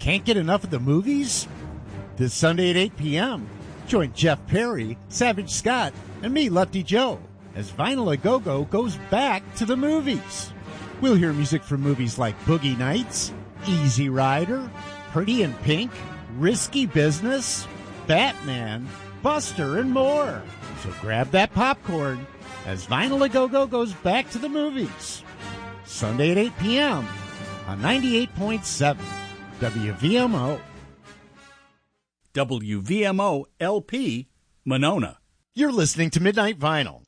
Can't get enough of the movies? This Sunday at 8 p.m., join Jeff Perry, Savage Scott, and me, Lefty Joe, as Vinyl A Go-Go goes back to the movies. We'll hear music from movies like Boogie Nights, Easy Rider, Pretty in Pink, Risky Business, Batman, Buster, and more. So grab that popcorn as Vinyl A Go-Go goes back to the movies. Sunday at 8 p.m. on 98.7 WVMO. WVMO LP, Monona. You're listening to Midnight Vinyl.